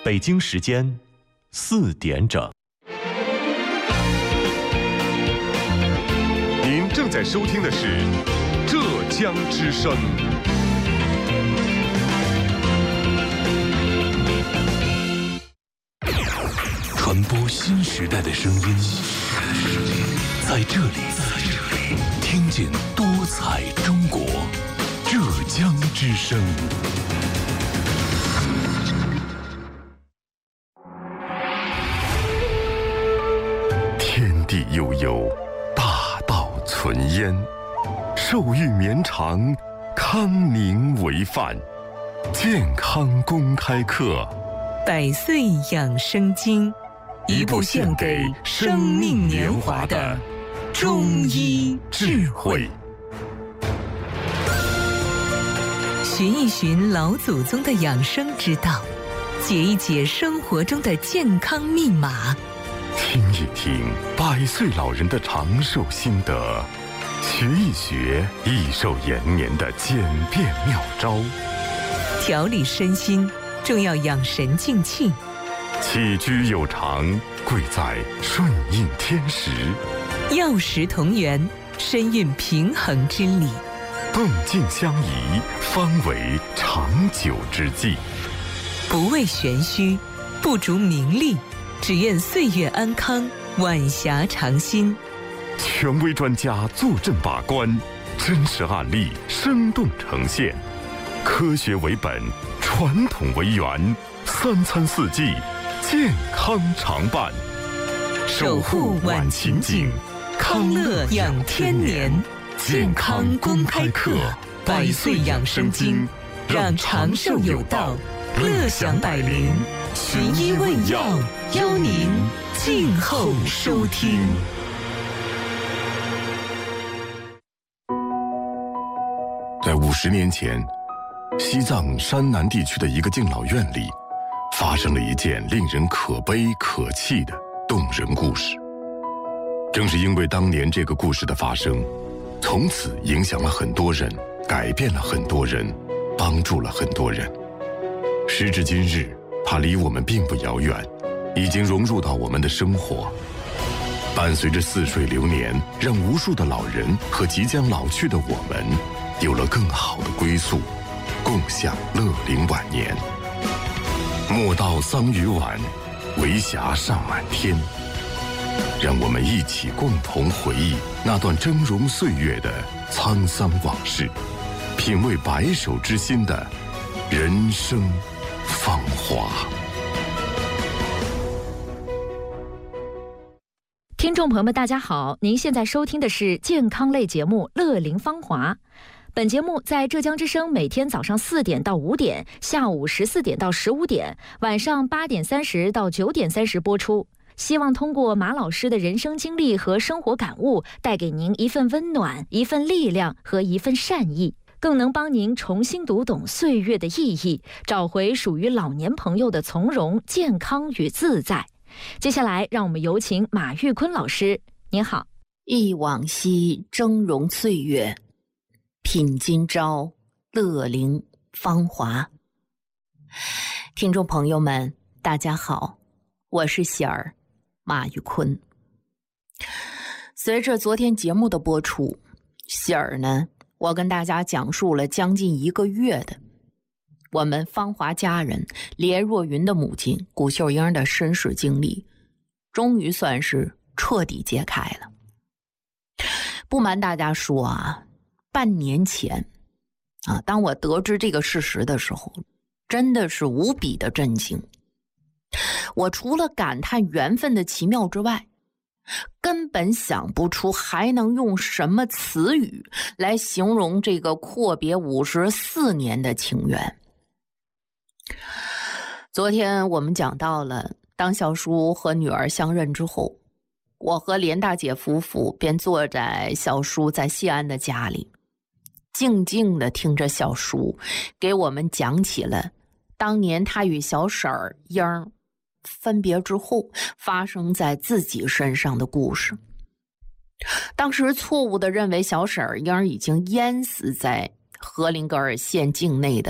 北京时间4点整。 您正在收听的是浙江之声。 传播新时代的声音，在这里听见多彩中国。浙江之声。 天地悠悠，大道存焉，寿育绵长，康宁为范。健康公开课， 百岁养生经，一部献给生命年华的中医智慧。寻一寻老祖宗的养生之道，解一解生活中的健康密码， 听一听100岁老人的长寿心得，学一学益寿延年的简便妙招。 调理身心，重要养神静气。 起居有常，贵在顺应天时。 药食同源，身运平衡之理。 动静相宜，方为长久之计。 不为玄虚，不逐名利，只愿岁月安康，晚霞长新。 权威专家坐镇把关，真实案例生动呈现，科学为本，传统为源，3餐4季，健康常伴。 守护晚晴景，康乐养天年。健康公开课，100岁养生经，让长寿有道，乐享百龄。寻医问药，邀您静候收听。 在50年前，西藏山南地区的一个敬老院里，发生了一件令人可悲可泣的动人故事。正是因为当年这个故事的发生，从此影响了很多人，改变了很多人，帮助了很多人。时至今日，它离我们并不遥远，已经融入到我们的生活，伴随着似水流年，让无数的老人和即将老去的我们有了更好的归宿，共享乐龄晚年。莫道桑榆晚，为霞尚满天。让我们一起共同回忆那段峥嵘岁月的沧桑往事，品味白首之心的人生芳华。 听众朋友们大家好，您现在收听的是健康类节目《乐龄芳华》。本节目在浙江之声每天早上4点到5点，下午14点到15点，晚上8点30到9点30播出。希望通过马老师的人生经历和生活感悟，带给您一份温暖、一份力量和一份善意，更能帮您重新读懂岁月的意义，找回属于老年朋友的从容、健康与自在。接下来，让我们有请马玉坤老师。您好。 忆往昔峥嵘岁月，品今朝乐龄芳华。听众朋友们，大家好，我是喜儿。马玉坤。随着昨天节目的播出，喜儿呢，我跟大家讲述了将近1个月的我们芳华家人连若云的母亲谷秀英的身世经历，终于算是彻底揭开了。不瞒大家说啊，半年前啊，当我得知这个事实的时候，真的是无比的震惊。我除了感叹缘分的奇妙之外，根本想不出还能用什么词语来形容这个阔别54年的情缘。昨天我们讲到了，当小叔和女儿相认之后，我和连大姐夫妇便坐在小叔在西安的家里，静静地听着小叔给我们讲起了当年他与小婶儿英儿分别之后发生在自己身上的故事。当时错误地认为小婶儿英儿已经淹死在荷林格尔县境内的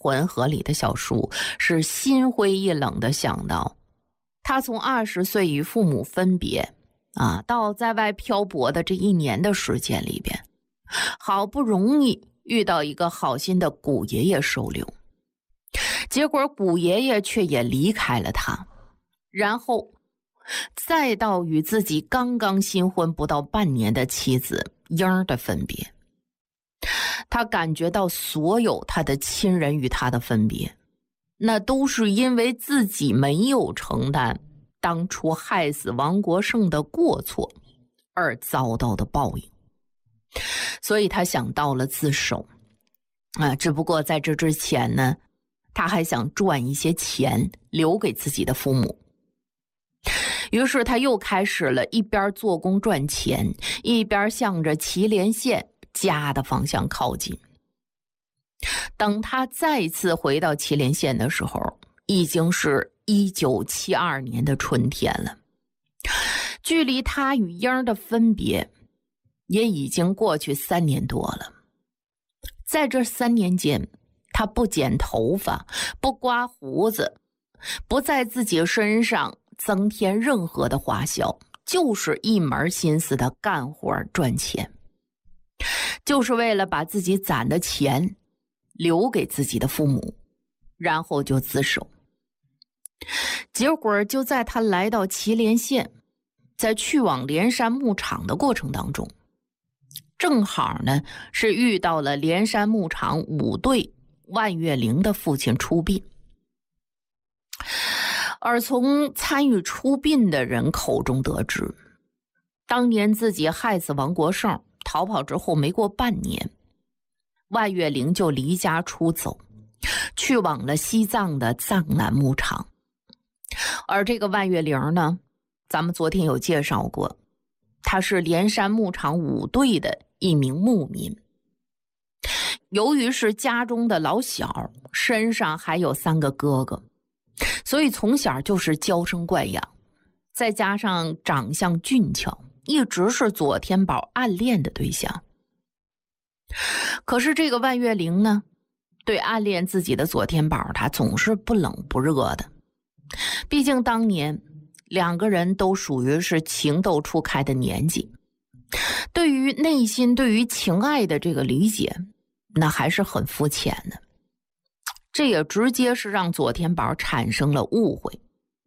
魂河里的小叔是心灰意冷地想到，他从20岁与父母分别到在外漂泊的这1年的时间里边，好不容易遇到一个好心的古爷爷收留，结果古爷爷却也离开了他，然后再到与自己刚刚新婚不到半年的妻子英儿的分别。他感觉到所有他的亲人与他的分别，那都是因为自己没有承担当初害死王国胜的过错而遭到的报应。所以他想到了自首只不过在这之前呢，他还想赚一些钱留给自己的父母。于是他又开始了一边做工赚钱，一边向着祁连县家的方向靠近。等他再次回到祁连县的时候，已经是1972年的春天了，距离他与英儿的分别也已经过去3年多了。在这3年间，他不剪头发，不刮胡子，不在自己身上增添任何的花销，就是一门心思的干活赚钱，就是为了把自己攒的钱留给自己的父母，然后就自首。结果就在他来到祁连县，在去往连山牧场的过程当中，正好呢是遇到了连山牧场5队万岳陵的父亲出殡。而从参与出殡的人口中得知，当年自己害死王国胜逃跑之后没过半年，万岳陵就离家出走，去往了西藏的藏南牧场。而这个万岳陵呢，咱们昨天有介绍过，他是连山牧场5队的一名牧民。由于是家中的老小，身上还有3个哥哥，所以从小就是娇生惯养，再加上长相俊俏，一直是左天宝暗恋的对象。可是这个万岳陵呢，对暗恋自己的左天宝，他总是不冷不热的。毕竟当年2个人都属于是情窦初开的年纪，对于内心对于情爱的这个理解，那还是很肤浅的。这也直接是让左天宝产生了误会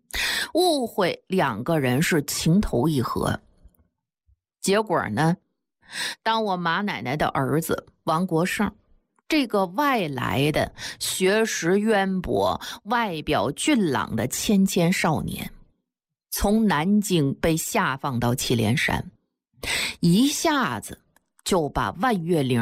2个人是情投意合。结果呢，当我马奶奶的儿子王国胜，这个外来的学识渊博、外表俊朗的谦少年，从南京被下放到祁连山，一下子就把万岳陵